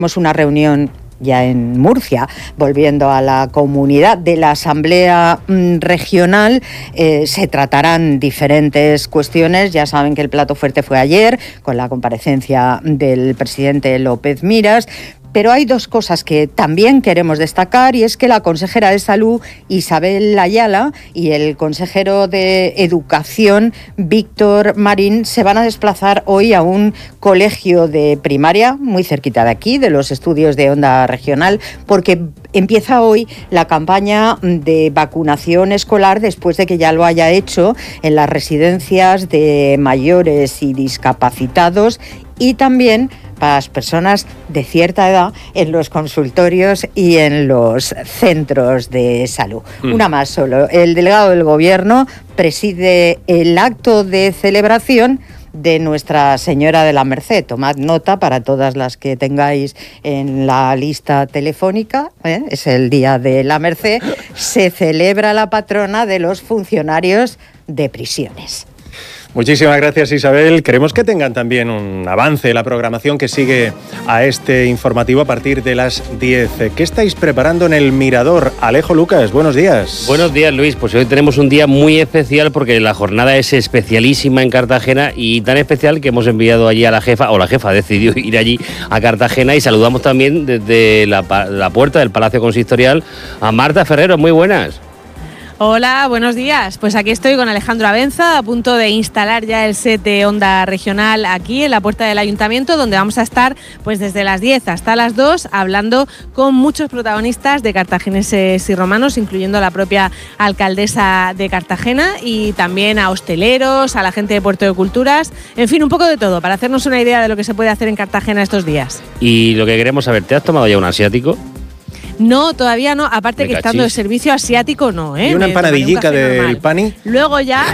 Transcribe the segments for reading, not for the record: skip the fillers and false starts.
Una reunión ya en Murcia, volviendo a la comunidad de la Asamblea Regional, se tratarán diferentes cuestiones. Ya saben que el plato fuerte fue ayer, con la comparecencia del presidente López Miras. Pero hay dos cosas que también queremos destacar, y es que la consejera de Salud, Isabel Ayala, y el consejero de Educación, Víctor Marín, se van a desplazar hoy a un colegio de primaria muy cerquita de aquí, de los estudios de Onda Regional, porque empieza hoy la campaña de vacunación escolar después de que ya lo haya hecho en las residencias de mayores y discapacitados, y también para las personas de cierta edad en los consultorios y en los centros de salud. Una más solo. El delegado del Gobierno preside el acto de celebración de Nuestra Señora de la Merced. Tomad nota para todas las que tengáis en la lista telefónica, es el Día de la Merced. Se celebra la patrona de los funcionarios de prisiones. Muchísimas gracias, Isabel. Queremos que tengan también un avance de la programación que sigue a este informativo a partir de las 10. ¿Qué estáis preparando en el Mirador? Alejo Lucas, buenos días. Buenos días, Luis. Pues hoy tenemos un día muy especial porque la jornada es especialísima en Cartagena, y tan especial que hemos enviado allí a la jefa, o la jefa decidió ir allí a Cartagena, y saludamos también desde la puerta del Palacio Consistorial a Marta Ferrero. Muy buenas. Hola, buenos días. Pues aquí estoy con Alejandro Abenza, a punto de instalar ya el set de Onda Regional aquí en la puerta del Ayuntamiento, donde vamos a estar pues desde las 10 hasta las 2 hablando con muchos protagonistas de cartagineses y romanos, incluyendo a la propia alcaldesa de Cartagena, y también a hosteleros, a la gente de Puerto de Culturas, en fin, un poco de todo, para hacernos una idea de lo que se puede hacer en Cartagena estos días. Y lo que queremos saber, ¿te has tomado ya un asiático? No, todavía no, aparte que estando de servicio asiático no, ¿eh? ¿Y una empanadillica del pani? Luego ya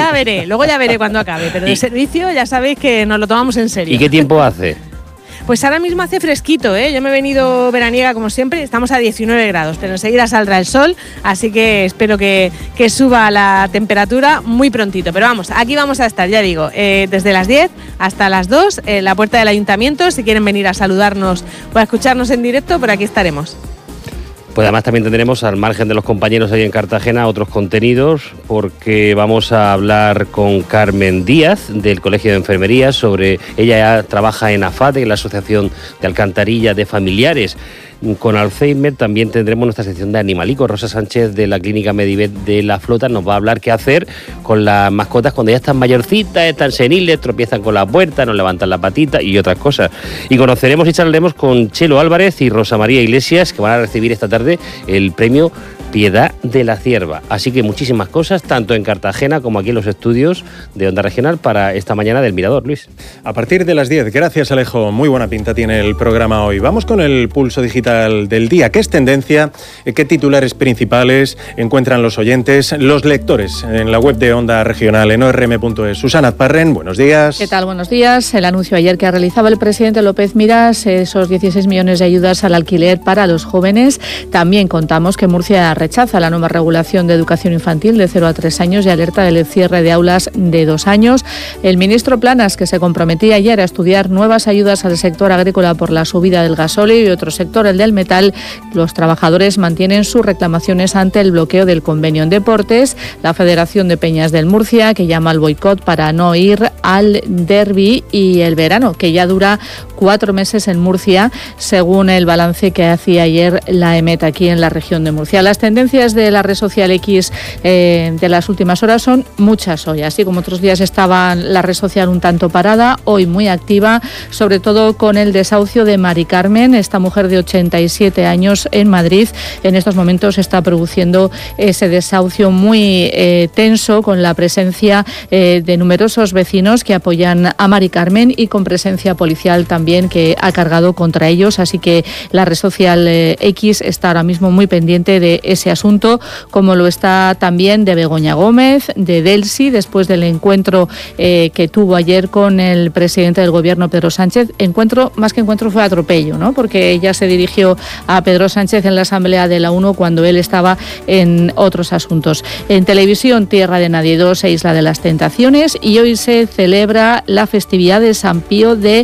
veré cuando acabe, pero de servicio ya sabéis que nos lo tomamos en serio. ¿Y qué tiempo hace? Pues ahora mismo hace fresquito, ¿eh? Yo me he venido veraniega como siempre, estamos a 19 grados, pero enseguida saldrá el sol, así que espero que suba la temperatura muy prontito. Pero vamos, aquí vamos a estar, ya digo, desde las 10 hasta las 2 en la puerta del Ayuntamiento. Si quieren venir a saludarnos o a escucharnos en directo, por aquí estaremos. Pues además también tendremos, al margen de los compañeros ahí en Cartagena, otros contenidos, porque vamos a hablar con Carmen Díaz del Colegio de Enfermería sobre... Ella ya trabaja en AFADE, en la Asociación de Alcantarilla de Familiares con Alzheimer. También tendremos nuestra sección de animalicos. Rosa Sánchez, de la Clínica Medivet de La Flota, nos va a hablar qué hacer con las mascotas cuando ya están mayorcitas, están seniles, tropiezan con la puerta, no levantan la patita y otras cosas. Y conoceremos y charlaremos con Chelo Álvarez y Rosa María Iglesias, que van a recibir esta tarde el premio Piedad de la Cierva. Así que muchísimas cosas, tanto en Cartagena como aquí en los estudios de Onda Regional para esta mañana del Mirador, Luis. A partir de las 10. Gracias, Alejo. Muy buena pinta tiene el programa hoy. Vamos con el pulso digital del día. ¿Qué es tendencia? ¿Qué titulares principales encuentran los oyentes, los lectores en la web de Onda Regional en orm.es? Susana Azparren, buenos días. ¿Qué tal? Buenos días. El anuncio ayer que realizaba el presidente López Miras, esos 16 millones de ayudas al alquiler para los jóvenes. También contamos que Murcia rechaza la nueva regulación de educación infantil de 0 a 3 años y alerta del cierre de aulas de 2 años. El ministro Planas, que se comprometía ayer a estudiar nuevas ayudas al sector agrícola por la subida del gasóleo, y otro sector, el del metal. Los trabajadores mantienen sus reclamaciones ante el bloqueo del convenio. En deportes, la Federación de Peñas del Murcia, que llama al boicot para no ir al derbi, y el verano, que ya dura 4 meses en Murcia, según el balance que hacía ayer la EMET aquí en la región de Murcia. Las tendencias de la red social X de las últimas horas son muchas hoy. Así como otros días estaba la red social un tanto parada, hoy muy activa, sobre todo con el desahucio de Mari Carmen, esta mujer de 87 años en Madrid. En estos momentos está produciendo ese desahucio muy tenso, con la presencia de numerosos vecinos que apoyan a Mari Carmen, y con presencia policial también que ha cargado contra ellos. Así que la red social X está ahora mismo muy pendiente de ese asunto, como lo está también de Begoña Gómez, de Delsi, después del encuentro que tuvo ayer con el presidente del Gobierno, Pedro Sánchez. Más que encuentro fue atropello, ¿no? Porque ella se dirigió a Pedro Sánchez en la Asamblea de la ONU cuando él estaba en otros asuntos. En televisión, Tierra de Nadie 2 e Isla de las Tentaciones, y hoy se celebra la festividad de San Pío de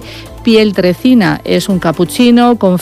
piel trecina es un cappuccino con